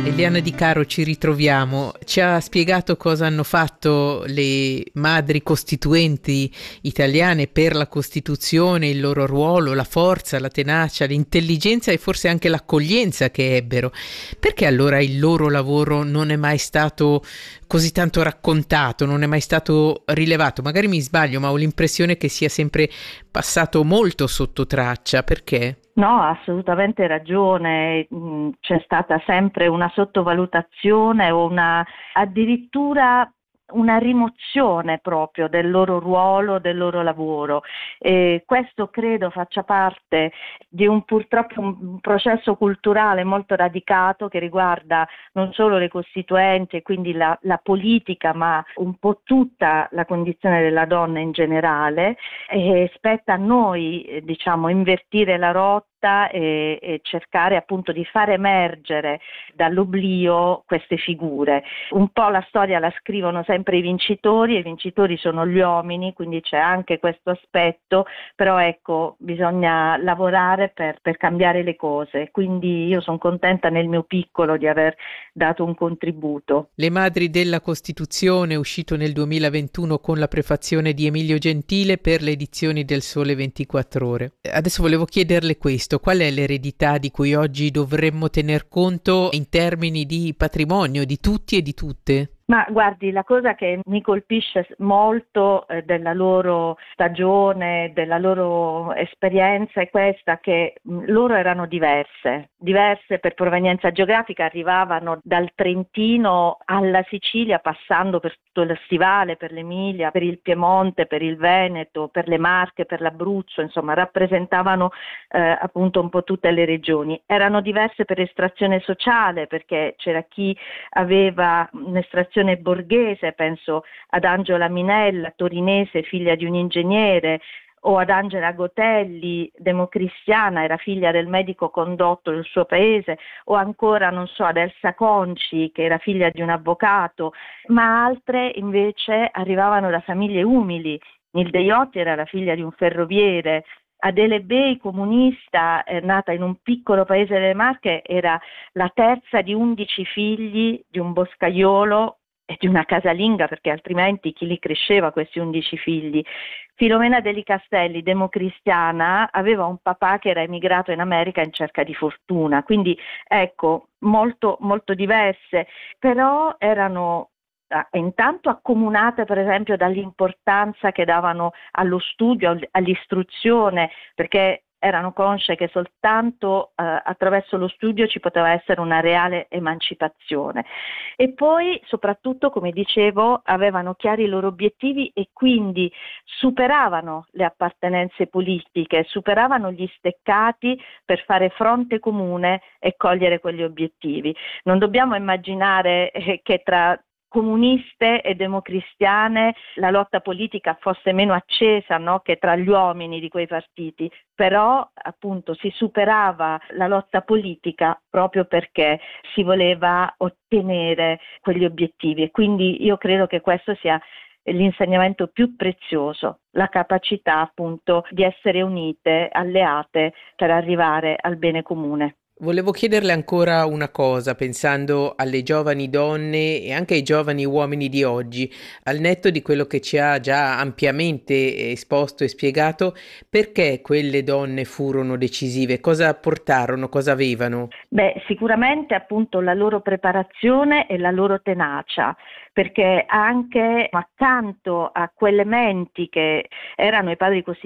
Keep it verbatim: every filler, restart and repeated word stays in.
Eliana Di Caro, ci ritroviamo. Ci ha spiegato cosa hanno fatto le madri costituenti italiane per la Costituzione, il loro ruolo, la forza, la tenacia, l'intelligenza e forse anche l'accoglienza che ebbero. Perché allora il loro lavoro non è mai stato così tanto raccontato, non è mai stato rilevato? Magari mi sbaglio, ma ho l'impressione che sia sempre passato molto sotto traccia. Perché? No, ha assolutamente ragione, mm, c'è stata sempre una sottovalutazione o una addirittura una rimozione proprio del loro ruolo, del loro lavoro, e questo credo faccia parte di un purtroppo un processo culturale molto radicato che riguarda non solo le costituenti e quindi la, la politica, ma un po' tutta la condizione della donna in generale, e spetta a noi eh, diciamo invertire la rotta e, e cercare appunto di far emergere dall'oblio queste figure. Un po' la storia la scrivono sempre i vincitori, e i vincitori sono gli uomini, quindi c'è anche questo aspetto, però ecco, bisogna lavorare per, per cambiare le cose, quindi io sono contenta nel mio piccolo di aver dato un contributo. Le Madri della Costituzione, uscito nel duemilaventuno con la prefazione di Emilio Gentile per le edizioni del Sole ventiquattro Ore. Adesso volevo chiederle questo: qual è l'eredità di cui oggi dovremmo tener conto in termini di patrimonio di tutti e di tutte? Ma guardi, la cosa che mi colpisce molto eh, della loro stagione, della loro esperienza è questa, che mh, loro erano diverse, diverse per provenienza geografica, arrivavano dal Trentino alla Sicilia passando per tutto lo Stivale, per l'Emilia, per il Piemonte, per il Veneto, per le Marche, per l'Abruzzo, insomma rappresentavano eh, appunto un po' tutte le regioni. Erano diverse per estrazione sociale, perché c'era chi aveva un'estrazione borghese, penso ad Angela Minella, torinese, figlia di un ingegnere, o ad Angela Gotelli, democristiana, era figlia del medico condotto del suo paese, o ancora, non so, ad Elsa Conci, che era figlia di un avvocato, ma altre invece arrivavano da famiglie umili. Nilde Iotti era la figlia di un ferroviere. Adele Bei, comunista, eh, nata in un piccolo paese delle Marche, era la terza di undici figli di un boscaiolo e di una casalinga, perché altrimenti chi li cresceva questi undici figli. Filomena Deli Castelli, democristiana, aveva un papà che era emigrato in America in cerca di fortuna, quindi ecco, molto, molto diverse, però erano intanto accomunate per esempio dall'importanza che davano allo studio, all'istruzione, perché erano consce che soltanto eh, attraverso lo studio ci poteva essere una reale emancipazione. E poi soprattutto, come dicevo, avevano chiari i loro obiettivi e quindi superavano le appartenenze politiche, superavano gli steccati per fare fronte comune e cogliere quegli obiettivi. Non dobbiamo immaginare eh, che tra comuniste e democristiane la lotta politica fosse meno accesa, no, che tra gli uomini di quei partiti, però appunto si superava la lotta politica proprio perché si voleva ottenere quegli obiettivi, e quindi io credo che questo sia l'insegnamento più prezioso, la capacità appunto di essere unite, alleate per arrivare al bene comune. Volevo chiederle ancora una cosa, pensando alle giovani donne e anche ai giovani uomini di oggi, al netto di quello che ci ha già ampiamente esposto e spiegato, perché quelle donne furono decisive? Cosa portarono? Cosa avevano? Beh, sicuramente appunto la loro preparazione e la loro tenacia, perché anche accanto a quelle menti che erano i padri costituenti